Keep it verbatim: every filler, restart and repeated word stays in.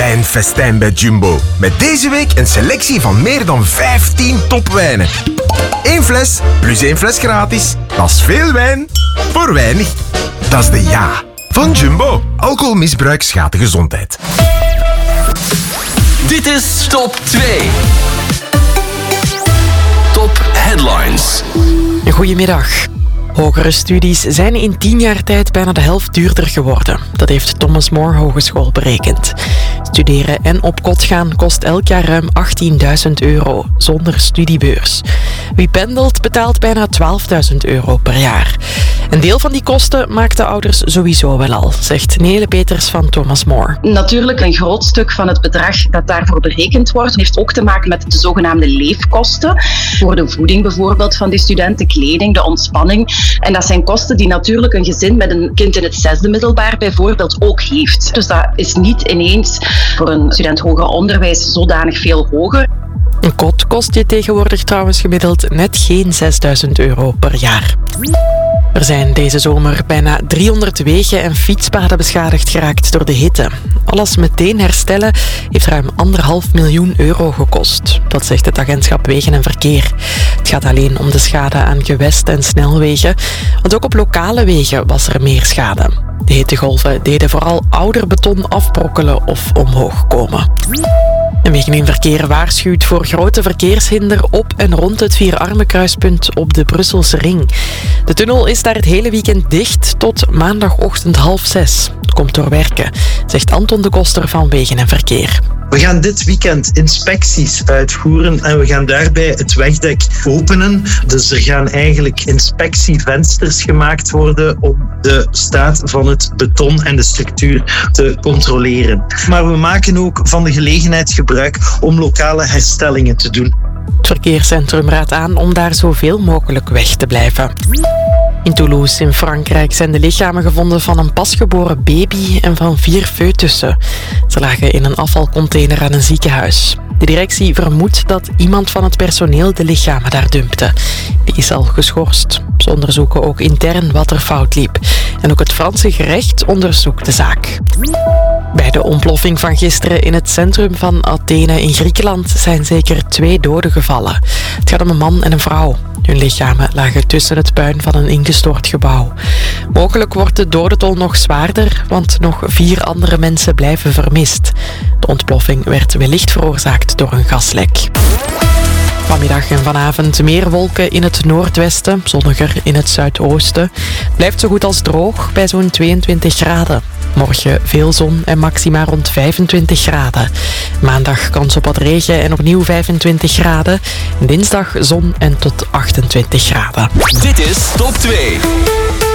Wijnfestijn bij Jumbo. Met deze week een selectie van meer dan vijftien topwijnen. Eén fles plus één fles gratis. Dat is veel wijn voor weinig. Dat is de ja van Jumbo. Alcoholmisbruik schaadt de gezondheid. Dit is Top twee. Top Headlines. Goedemiddag. Hogere studies zijn in tien jaar tijd bijna de helft duurder geworden. Dat heeft Thomas More Hogeschool berekend. Studeren en op kot gaan kost elk jaar ruim achttienduizend euro, zonder studiebeurs. Wie pendelt betaalt bijna twaalfduizend euro per jaar. Een deel van die kosten maakt de ouders sowieso wel al, zegt Nele Peters van Thomas More. Natuurlijk, een groot stuk van het bedrag dat daarvoor berekend wordt, heeft ook te maken met de zogenaamde leefkosten. Voor de voeding bijvoorbeeld van die studenten, kleding, de ontspanning. En dat zijn kosten die natuurlijk een gezin met een kind in het zesde middelbaar bijvoorbeeld ook heeft. Dus dat is niet ineens voor een student hoger onderwijs zodanig veel hoger. Een kot kost je tegenwoordig trouwens gemiddeld net geen zesduizend euro per jaar. Er zijn deze zomer bijna driehonderd wegen en fietspaden beschadigd geraakt door de hitte. Alles meteen herstellen heeft ruim anderhalf miljoen euro gekost. Dat zegt het agentschap Wegen en Verkeer. Het gaat alleen om de schade aan gewest- en snelwegen, want ook op lokale wegen was er meer schade. De hittegolven deden vooral ouder beton afbrokkelen of omhoog komen. En Wegen en Verkeer waarschuwt voor grote verkeershinder op en rond het Vierarmenkruispunt op de Brusselse Ring. De tunnel is daar het hele weekend dicht tot maandagochtend half zes. Het komt door werken, zegt Anton de Koster van Wegen en Verkeer. We gaan dit weekend inspecties uitvoeren en we gaan daarbij het wegdek openen. Dus er gaan eigenlijk inspectievensters gemaakt worden om de staat van het beton en de structuur te controleren. Maar we maken ook van de gelegenheid gebruik om lokale herstellingen te doen. Het verkeerscentrum raadt aan om daar zoveel mogelijk weg te blijven. In Toulouse in Frankrijk zijn de lichamen gevonden van een pasgeboren baby en van vier foetussen. Ze lagen in een afvalcontainer aan een ziekenhuis. De directie vermoedt dat iemand van het personeel de lichamen daar dumpte. Die is al geschorst. Ze onderzoeken ook intern wat er fout liep. En ook het Franse gerecht onderzoekt de zaak. Bij de ontploffing van gisteren in het centrum van Athene in Griekenland zijn zeker twee doden gevallen. Het gaat om een man en een vrouw. Hun lichamen lagen tussen het puin van een ingestort gebouw. Mogelijk wordt de dodental nog zwaarder, want nog vier andere mensen blijven vermist. De ontploffing werd wellicht veroorzaakt door een gaslek. Vanmiddag en vanavond meer wolken in het noordwesten, zonniger in het zuidoosten. Het blijft zo goed als droog bij zo'n tweeëntwintig graden. Morgen veel zon en maxima rond vijfentwintig graden. Maandag kans op wat regen en opnieuw vijfentwintig graden. Dinsdag zon en tot achtentwintig graden. Dit is Top twee.